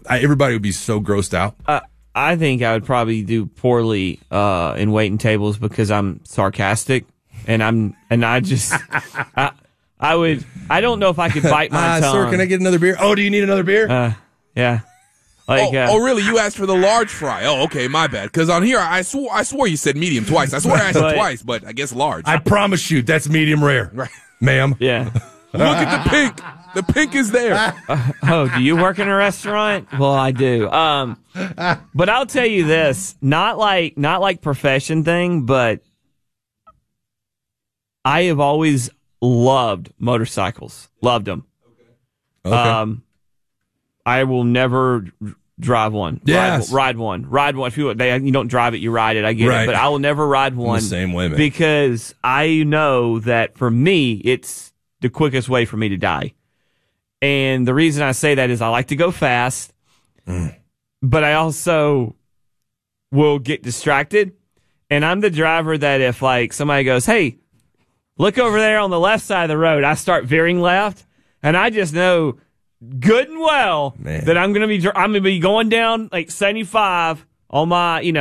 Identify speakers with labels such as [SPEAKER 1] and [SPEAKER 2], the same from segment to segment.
[SPEAKER 1] everybody would be so grossed out.
[SPEAKER 2] I think I would probably do poorly in waiting tables because I'm sarcastic, and I don't know if I could bite my tongue.
[SPEAKER 1] Sir, can I get another beer? Oh, do you need another beer?
[SPEAKER 2] Yeah.
[SPEAKER 3] Really? You asked for the large fry? Oh, okay, my bad. Because on here, I swore you said medium twice. I swear I asked it twice, but I guess large.
[SPEAKER 1] I promise you, that's medium rare,
[SPEAKER 3] right,
[SPEAKER 1] ma'am.
[SPEAKER 2] Yeah.
[SPEAKER 3] Look at the pink. The pink is there.
[SPEAKER 2] Do you work in a restaurant? Well, I do. But I'll tell you this: not like profession thing, but I have always loved motorcycles. Loved them.
[SPEAKER 1] Okay.
[SPEAKER 2] I will never drive one.
[SPEAKER 1] Yes.
[SPEAKER 2] Ride one. If you don't drive it, you ride it. I get it, but I will never ride one.
[SPEAKER 1] I'm the same way, man.
[SPEAKER 2] Because I know that for me, it's the quickest way for me to die. And the reason I say that is I like to go fast, but I also will get distracted. And I'm the driver that if like somebody goes, "Hey, look over there on the left side of the road," I start veering left, and I just know good and well that I'm going to be going down like 75 on my, who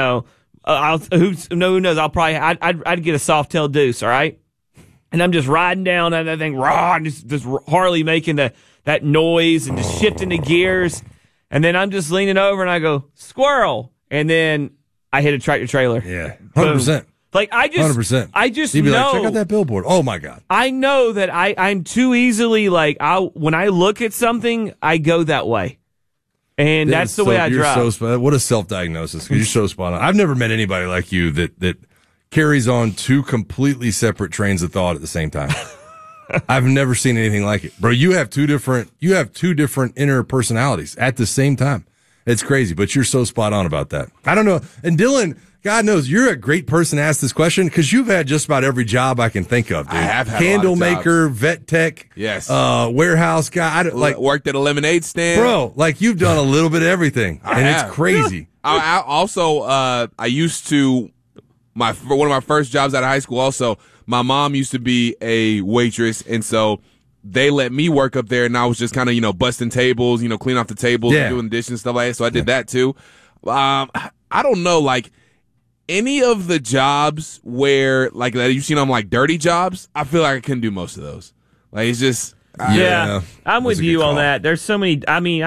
[SPEAKER 2] knows? I'll probably I'd get a soft tail deuce, all right, and I'm just riding down that thing, raw, just Harley making that noise and just shifting the gears, and then I'm just leaning over and I go squirrel, and then I hit a tractor trailer.
[SPEAKER 1] Yeah, 100%.
[SPEAKER 2] Like I just
[SPEAKER 1] 100%.
[SPEAKER 2] I just
[SPEAKER 1] You'd be
[SPEAKER 2] know.
[SPEAKER 1] like, check out that billboard. Oh my God.
[SPEAKER 2] I know that I'm too easily like when I look at something, I go that way, and that's the way I drive.
[SPEAKER 1] What a self-diagnosis! Because you're so spot on. I've never met anybody like you that carries on two completely separate trains of thought at the same time. I've never seen anything like it, bro. You have two different inner personalities at the same time. It's crazy, but you're so spot on about that. I don't know. And Dylan, God knows you're a great person to ask this question because you've had just about every job I can think of, dude.
[SPEAKER 3] I have had
[SPEAKER 1] candle
[SPEAKER 3] a lot of
[SPEAKER 1] maker, vet tech,
[SPEAKER 3] yes,
[SPEAKER 1] warehouse guy.
[SPEAKER 3] Worked at a lemonade stand,
[SPEAKER 1] bro. Like you've done a little bit of everything, it's crazy.
[SPEAKER 3] I also I used to one of my first jobs out of high school. Also, my mom used to be a waitress, and so they let me work up there, and I was just kind of busting tables, cleaning off the tables, and doing dishes and stuff like that. So I did that too. I don't know, like any of the jobs where like that you've seen on like dirty jobs. I feel like I couldn't do most of those. Like it's just
[SPEAKER 2] I'm with you on that. There's so many. I mean,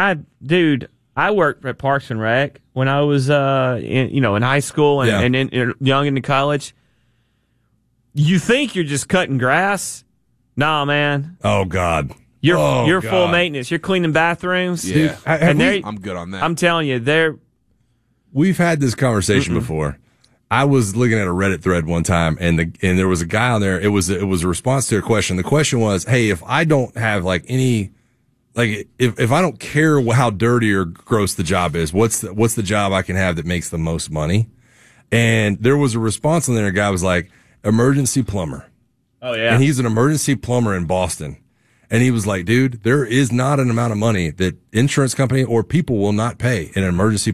[SPEAKER 2] I worked at Parks and Rec when I was in high school and young into college. You think you're just cutting grass? Nah, man.
[SPEAKER 1] Oh God.
[SPEAKER 2] You're full maintenance. You're cleaning bathrooms.
[SPEAKER 3] Yeah,
[SPEAKER 2] dude,
[SPEAKER 3] I'm good on that.
[SPEAKER 2] I'm telling you,
[SPEAKER 1] we've had this conversation before. I was looking at a Reddit thread one time, and there was a guy on there. It was a response to a question. The question was, "Hey, if I don't have if I don't care how dirty or gross the job is, what's the job I can have that makes the most money?" And there was a response on there. A guy was like, "Emergency plumber."
[SPEAKER 2] Oh yeah,
[SPEAKER 1] and he's an emergency plumber in Boston. And he was like, dude, there is not an amount of money that insurance company or people will not pay in emergency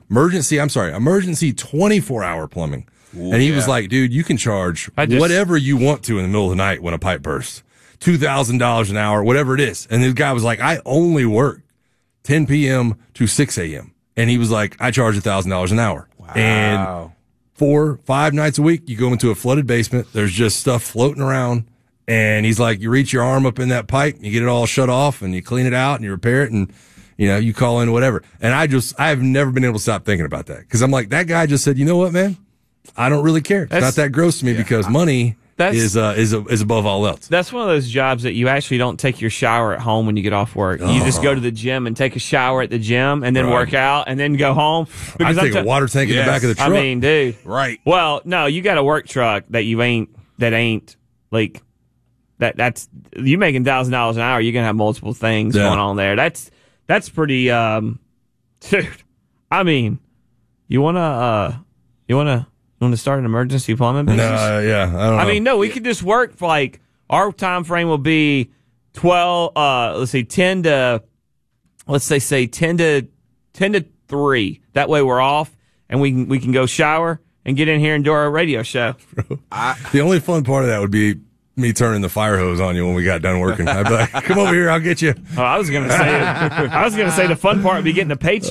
[SPEAKER 1] 24-hour plumbing. Ooh, and he was like, dude, you can charge whatever you want to in the middle of the night when a pipe bursts. $2,000 an hour, whatever it is. And the guy was like, I only work 10 p.m. to 6 a.m. And he was like, I charge $1,000 an hour.
[SPEAKER 3] Wow.
[SPEAKER 1] And 4-5 nights a week, you go into a flooded basement. There's just stuff floating around. And he's like, you reach your arm up in that pipe, you get it all shut off, and you clean it out, and you repair it, and you call in whatever. And I've never been able to stop thinking about that because I'm like, that guy just said, you know what, man, I don't really care. It's not that gross to me because money is above all else.
[SPEAKER 2] That's one of those jobs that you actually don't take your shower at home when you get off work. You just go to the gym and take a shower at the gym, and then work out, and then go home.
[SPEAKER 1] Because I take a water tank in the back of the truck.
[SPEAKER 2] I mean, dude,
[SPEAKER 3] right?
[SPEAKER 2] Well, no, you got a work truck that ain't like. That's you making $1,000 an hour. You're gonna have multiple things going on there. That's pretty, dude. I mean, you wanna start an emergency plumbing business?
[SPEAKER 1] No, yeah, I don't know.
[SPEAKER 2] I mean, no, we could just work for like our time frame will be 12. Let's say 10 to 3. That way we're off and we can go shower and get in here and do our radio show.
[SPEAKER 1] The only fun part of that would be me turning the fire hose on you when we got done working. I'd be like, come over here, I'll get you.
[SPEAKER 2] Oh, I was gonna say the fun part would be getting a paycheck.